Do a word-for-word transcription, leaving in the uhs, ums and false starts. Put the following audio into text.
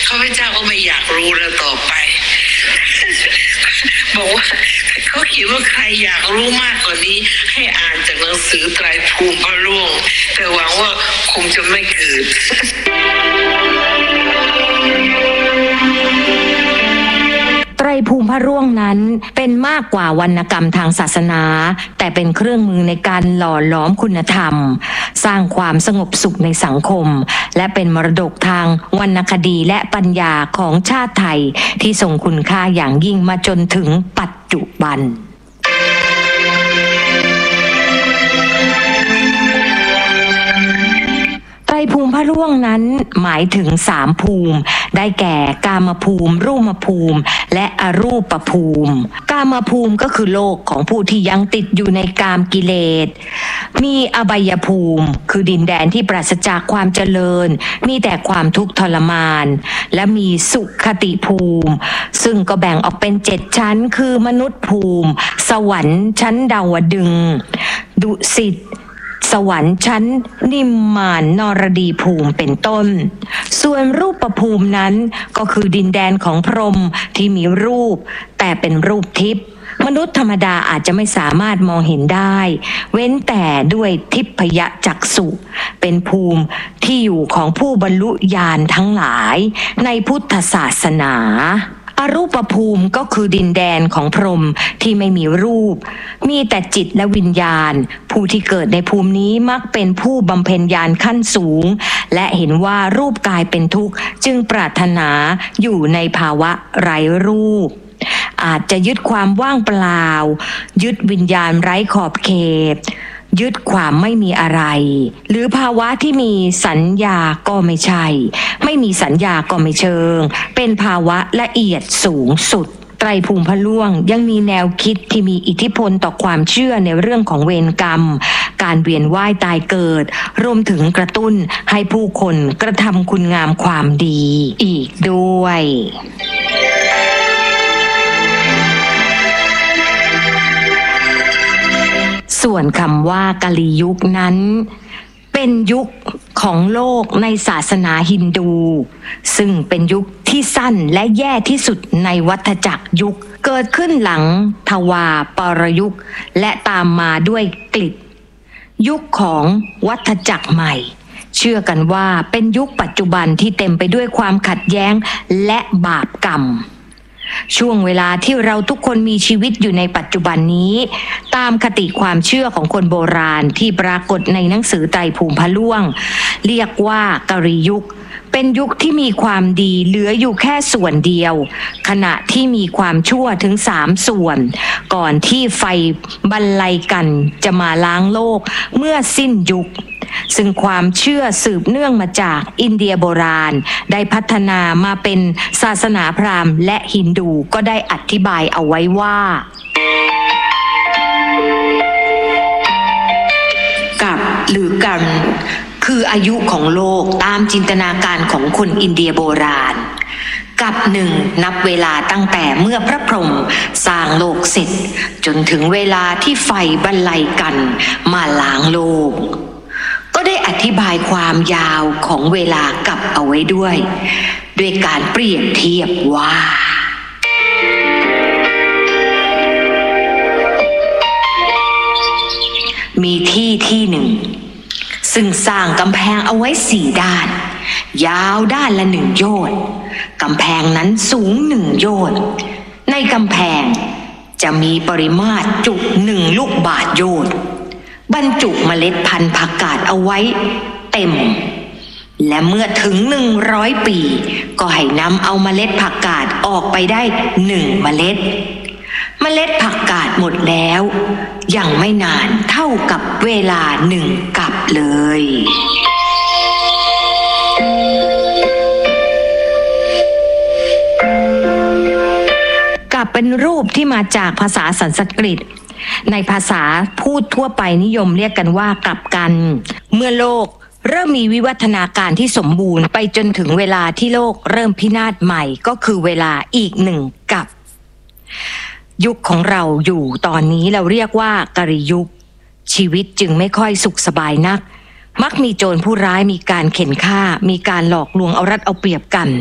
ข้าพเจ้าก็ไม่อยากรู้แล้วต่อไปบอกว่าเขาคิดว่าใครอยากรู้มากกว่านี้ให้อ่านจากหนังสือไตรภูมิพระร่วงแต่หวังว่าคงจะไม่เกิดไตรภูมิพระร่วงนั้นเป็นมากกว่าวรรณกรรมทางศาสนาแต่เป็นเครื่องมือในการหล่อหลอมคุณธรรมสร้างความสงบสุขในสังคมและเป็นมรดกทางวรรณคดีและปัญญาของชาติไทยที่ทรงคุณค่าอย่างยิ่งมาจนถึงปัจจุบันไตรภูมิพระร่วงนั้นหมายถึงสามภูมิได้แก่กามภูมิรูปภูมิและอรูปภูมิกามภูมิก็คือโลกของผู้ที่ยังติดอยู่ในกามกิเลสมีอบายภูมิคือดินแดนที่ปราศจากความเจริญมีแต่ความทุกข์ทรมานและมีสุขติภูมิซึ่งก็แบ่งออกเป็นเจ็ดชั้นคือมนุษย์ภูมิสวรรค์ชั้นดาวดึงส์ดุสิตสวรรค์ชั้นนิมมานนรดีภูมิเป็นต้นส่วนรูปภูมินั้นก็คือดินแดนของพรหมที่มีรูปแต่เป็นรูปทิพย์มนุษย์ธรรมดาอาจจะไม่สามารถมองเห็นได้เว้นแต่ด้วยทิพยจักษุเป็นภูมิที่อยู่ของผู้บรรลุญาณทั้งหลายในพุทธศาสนาอรูปภูมิก็คือดินแดนของพรหมที่ไม่มีรูปมีแต่จิตและวิญญาณผู้ที่เกิดในภูมินี้มักเป็นผู้บำเพ็ญญาณขั้นสูงและเห็นว่ารูปกายเป็นทุกข์จึงปรารถนาอยู่ในภาวะไร้รูปอาจจะยึดความว่างเปล่ายึดวิญญาณไร้ขอบเขตยึดความไม่มีอะไรหรือภาวะที่มีสัญญาก็ไม่ใช่ไม่มีสัญญาก็ไม่เชิงเป็นภาวะละเอียดสูงสุดไตรภูมิพระร่วงยังมีแนวคิดที่มีอิทธิพลต่อความเชื่อในเรื่องของเวรกรรมการเวียนว่ายตายเกิดรวมถึงกระตุ้นให้ผู้คนกระทำคุณงามความดีอีกด้วยส่วนคำว่ากาลียุคนั้นเป็นยุคของโลกในศาสนาฮินดูซึ่งเป็นยุคที่สั้นและแย่ที่สุดในวัฏจักรยุคเกิดขึ้นหลังทวาปรยุคและตามมาด้วยกฤตยุคของวัฏจักรใหม่เชื่อกันว่าเป็นยุคปัจจุบันที่เต็มไปด้วยความขัดแย้งและบาปกรรมช่วงเวลาที่เราทุกคนมีชีวิตอยู่ในปัจจุบันนี้ตามคติความเชื่อของคนโบราณที่ปรากฏในหนังสือไตรภูมิพระร่วงเรียกว่ากาลียุคเป็นยุคที่มีความดีเหลืออยู่แค่ส่วนเดียวขณะที่มีความชั่วถึงสามส่วนก่อนที่ไฟบรรลัยกันจะมาล้างโลกเมื่อสิ้นยุคซึ่งความเชื่อสืบเนื่องมาจากอินเดียโบราณได้พัฒนามาเป็นศาสนาพราหมณ์และฮินดูก็ได้อธิบายเอาไว้ว่ากับหรือกันคืออายุของโลกตามจินตนาการของคนอินเดียโบราณกับหนึ่งนับเวลาตั้งแต่เมื่อพระพรหมสร้างโลกเสร็จจนถึงเวลาที่ไฟบรรลัยกันมาล้างโลกก็ได้อธิบายความยาวของเวลากับเอาไว้ด้วยด้วยการเปรียบเทียบว่ามีที่ที่หนึ่งซึ่งสร้างกำแพงเอาไว้สี่ด้านยาวด้านละหนึ่งโยชน์กำแพงนั้นสูงหนึ่งโยชน์ในกำแพงจะมีปริมาตรจุหนึ่งลูกบาศก์โยชน์บรรจุเมล็ดพันธุ์ผักกาดเอาไว้เต็มและเมื่อถึงหนึ่งร้อยปีก็ให้นำเอาเมล็ดผักกาดออกไปได้หนึ่งเมล็ดเมล็ดผักกาดหมดแล้วยังไม่นานเท่ากับเวลาหนึ่งกับเลยกับเป็นรูปที่มาจากภาษาสันสกฤตในภาษาพูดทั่วไปนิยมเรียกกันว่ากลับกันเมื่อโลกเริ่มมีวิวัฒนาการที่สมบูรณ์ไปจนถึงเวลาที่โลกเริ่มพินาศใหม่ก็คือเวลาอีกหนึ่งกับยุคของเราอยู่ตอนนี้เราเรียกว่ากาลียุคชีวิตจึงไม่ค่อยสุขสบายนักมักมีโจรผู้ร้ายมีการเข็นฆ่ามีการหลอกลวงเอารัดเอาเปรียบกัน